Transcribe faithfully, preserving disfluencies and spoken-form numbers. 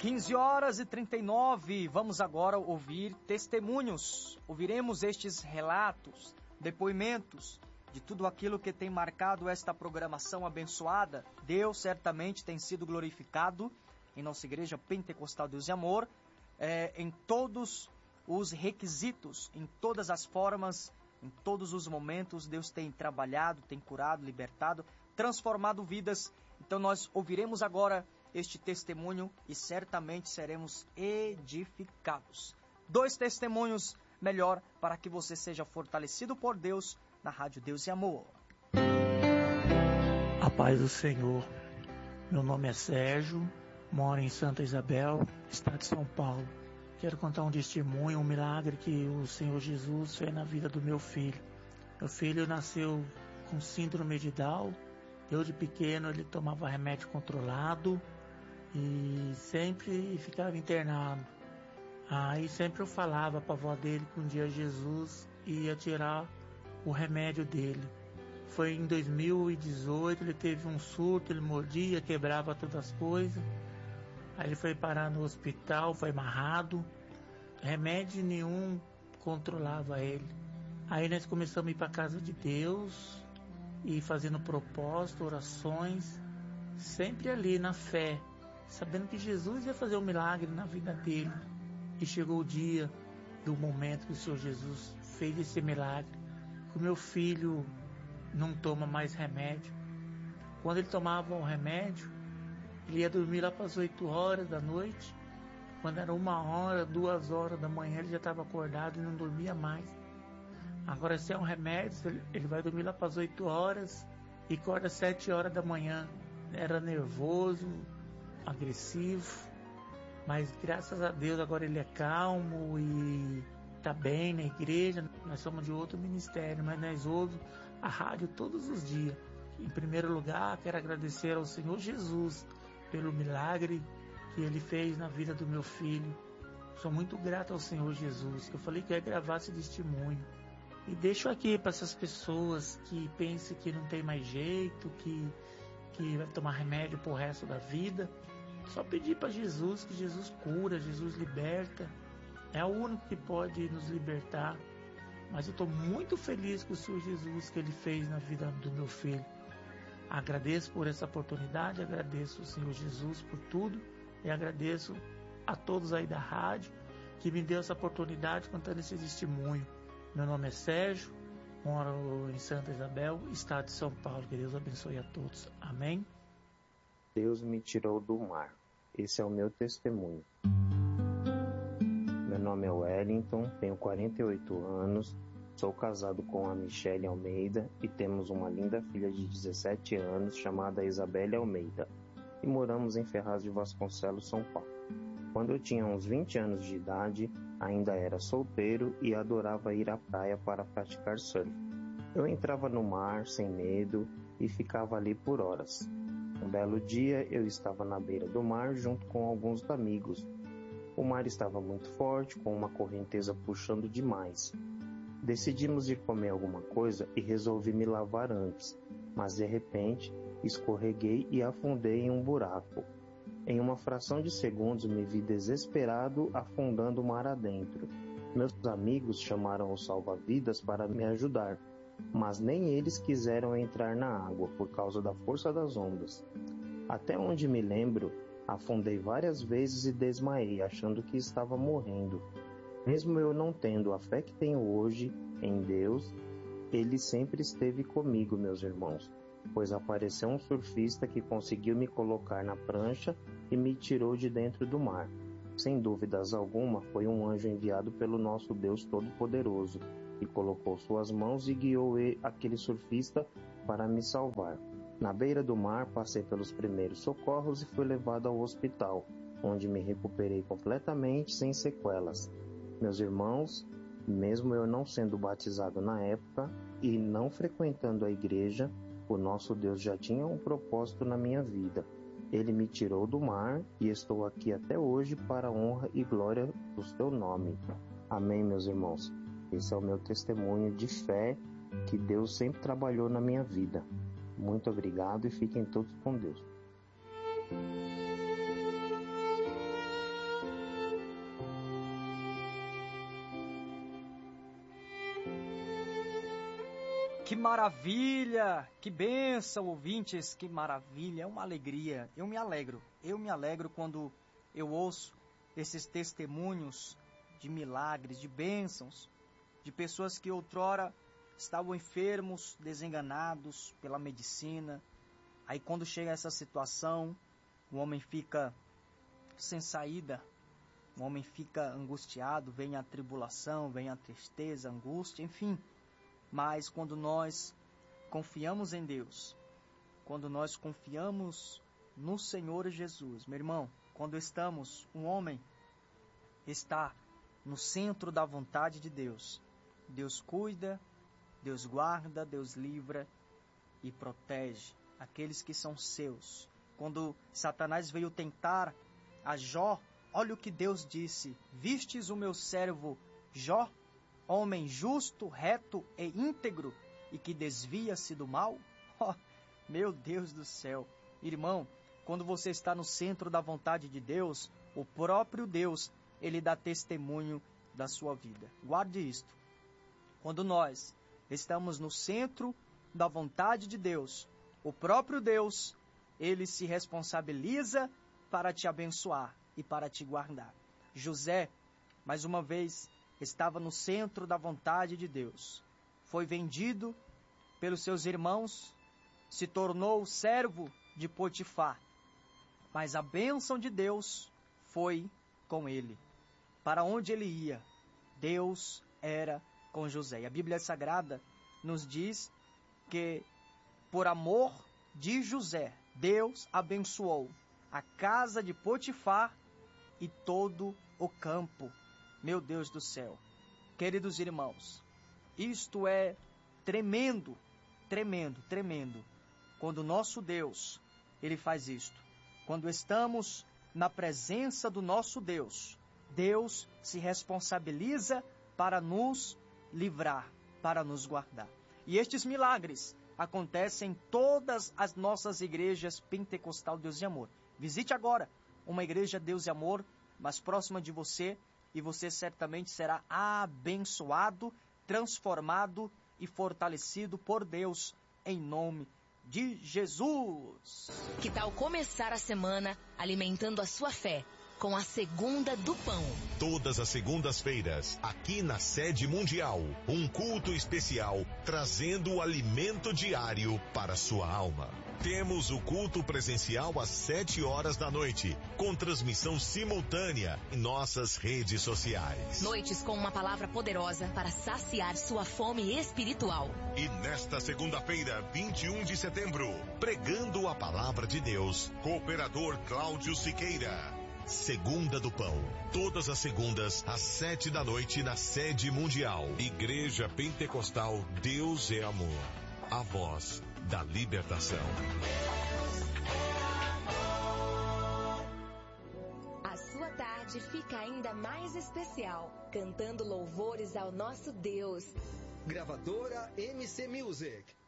quinze horas e trinta e nove, vamos agora ouvir testemunhos. Ouviremos estes relatos, depoimentos de tudo aquilo que tem marcado esta programação abençoada. Deus certamente tem sido glorificado em nossa Igreja Pentecostal Deus e Amor, é, em todos os requisitos, em todas as formas, em todos os momentos. Deus tem trabalhado, tem curado, libertado, transformado vidas. Então nós ouviremos agora este testemunho e certamente seremos edificados. Dois testemunhos melhor para que você seja fortalecido por Deus na Rádio Deus e Amor. A paz do Senhor. Meu nome é Sérgio, moro em Santa Isabel, estado de São Paulo. Quero contar um testemunho, um milagre que o Senhor Jesus fez na vida do meu filho. Meu filho nasceu com síndrome de Down. Eu de pequeno ele tomava remédio controlado e sempre ficava internado. Aí sempre eu falava para a avó dele que um dia Jesus ia tirar o remédio dele. Foi em dois mil e dezoito, ele teve um surto, ele mordia, quebrava todas as coisas. Aí ele foi parar no hospital, foi amarrado. Remédio nenhum controlava ele. Aí nós começamos a ir para a casa de Deus e fazendo propósito, orações, sempre ali na fé, sabendo que Jesus ia fazer um milagre na vida dele. E chegou o dia do momento que o Senhor Jesus fez esse milagre, que o meu filho não toma mais remédio. Quando ele tomava o remédio, ele ia dormir lá para as oito horas da noite. Quando era uma hora, duas horas da manhã, ele já estava acordado e não dormia mais. Agora, se é um remédio, ele vai dormir lá para as oito horas e acorda às sete horas da manhã. Era nervoso, agressivo, mas graças a Deus agora ele é calmo e está bem na igreja. Nós somos de outro ministério, mas nós ouvimos a rádio todos os dias. Em primeiro lugar, quero agradecer ao Senhor Jesus pelo milagre que Ele fez na vida do meu filho. Sou muito grato ao Senhor Jesus, que eu falei que ia gravar esse testemunho. E deixo aqui para essas pessoas que pensam que não tem mais jeito, que, que vai tomar remédio pro resto da vida. Só pedir para Jesus, que Jesus cura, Jesus liberta. É o único que pode nos libertar. Mas eu estou muito feliz com o Senhor Jesus que Ele fez na vida do meu filho. Agradeço por essa oportunidade, agradeço ao Senhor Jesus por tudo e agradeço a todos aí da rádio que me deu essa oportunidade contando esse testemunho. Meu nome é Sérgio, moro em Santa Isabel, estado de São Paulo. Que Deus abençoe a todos. Amém. Deus me tirou do mar. Esse é o meu testemunho. Meu nome é Wellington, tenho quarenta e oito anos, sou casado com a Michele Almeida e temos uma linda filha de dezessete anos chamada Isabelle Almeida e moramos em Ferraz de Vasconcelos, São Paulo. Quando eu tinha uns vinte anos de idade, ainda era solteiro e adorava ir à praia para praticar surf. Eu entrava no mar sem medo e ficava ali por horas. Um belo dia eu estava na beira do mar junto com alguns amigos. O mar estava muito forte, com uma correnteza puxando demais. Decidimos ir comer alguma coisa e resolvi me lavar antes, mas de repente escorreguei e afundei em um buraco. Em uma fração de segundos me vi desesperado afundando o mar adentro. Meus amigos chamaram os salva-vidas para me ajudar, mas nem eles quiseram entrar na água por causa da força das ondas. Até onde me lembro, afundei várias vezes e desmaiei, achando que estava morrendo. Mesmo eu não tendo a fé que tenho hoje em Deus, Ele sempre esteve comigo, meus irmãos, pois apareceu um surfista que conseguiu me colocar na prancha e me tirou de dentro do mar. Sem dúvidas alguma, foi um anjo enviado pelo nosso Deus Todo-Poderoso, que colocou suas mãos e guiou aquele surfista para me salvar. Na beira do mar, passei pelos primeiros socorros e fui levado ao hospital, onde me recuperei completamente sem sequelas. Meus irmãos, mesmo eu não sendo batizado na época e não frequentando a igreja, o nosso Deus já tinha um propósito na minha vida. Ele me tirou do mar e estou aqui até hoje para a honra e glória do seu nome. Amém, meus irmãos. Esse é o meu testemunho de fé que Deus sempre trabalhou na minha vida. Muito obrigado e fiquem todos com Deus. Que maravilha, que bênção, ouvintes, que maravilha, é uma alegria. Eu me alegro, eu me alegro quando eu ouço esses testemunhos de milagres, de bênçãos, de pessoas que outrora estavam enfermos, desenganados pela medicina. Aí quando chega essa situação, o homem fica sem saída, o homem fica angustiado, vem a tribulação, vem a tristeza, a angústia, enfim. Mas quando nós confiamos em Deus, quando nós confiamos no Senhor Jesus, meu irmão, quando estamos, um homem está no centro da vontade de Deus, Deus cuida, Deus guarda, Deus livra e protege aqueles que são seus. Quando Satanás veio tentar a Jó, olha o que Deus disse: vistes o meu servo Jó, homem justo, reto e íntegro, e que desvia-se do mal? Oh, meu Deus do céu! Irmão, quando você está no centro da vontade de Deus, o próprio Deus, ele dá testemunho da sua vida. Guarde isto. Quando nós estamos no centro da vontade de Deus, o próprio Deus, ele se responsabiliza para te abençoar e para te guardar. José, mais uma vez, estava no centro da vontade de Deus. Foi vendido pelos seus irmãos, se tornou servo de Potifar. Mas a bênção de Deus foi com ele. Para onde ele ia, Deus era com José. E a Bíblia Sagrada nos diz que, por amor de José, Deus abençoou a casa de Potifar e todo o campo. Meu Deus do céu, queridos irmãos, isto é tremendo, tremendo, tremendo, quando o nosso Deus, ele faz isto. Quando estamos na presença do nosso Deus, Deus se responsabiliza para nos livrar, para nos guardar. E estes milagres acontecem em todas as nossas igrejas Pentecostal Deus e Amor. Visite agora uma igreja Deus e Amor mais próxima de você, e você certamente será abençoado, transformado e fortalecido por Deus, em nome de Jesus. Que tal começar a semana alimentando a sua fé com a Segunda do Pão? Todas as segundas-feiras, aqui na Sede Mundial, um culto especial trazendo o alimento diário para a sua alma. Temos o culto presencial às sete horas da noite, com transmissão simultânea em nossas redes sociais. Noites com uma palavra poderosa para saciar sua fome espiritual. E nesta segunda-feira, vinte e um de setembro, pregando a palavra de Deus, cooperador Cláudio Siqueira. Segunda do Pão, todas as segundas, às sete da noite, na Sede Mundial. Igreja Pentecostal Deus é Amor, a voz da libertação. A sua tarde fica ainda mais especial, cantando louvores ao nosso Deus. Gravadora M C Music.